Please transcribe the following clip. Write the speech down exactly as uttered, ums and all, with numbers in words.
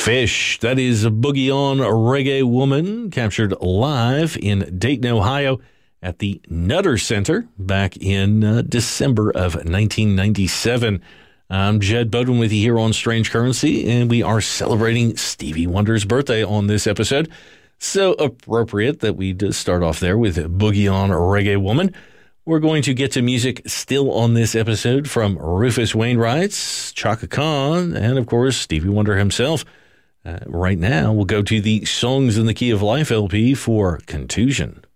Fish, that is Boogie On Reggae Woman, captured live in Dayton, Ohio at the Nutter Center back in uh, December of nineteen ninety-seven. I'm Jed Bowden with you here on Strange Currency, and we are celebrating Stevie Wonder's birthday on this episode. So appropriate that we just start off there with Boogie On Reggae Woman. We're going to get to music still on this episode from Rufus Wainwright's Chaka Khan and, of course, Stevie Wonder himself. Uh, right now, we'll go to the Songs in the Key of Life L P for Contusion.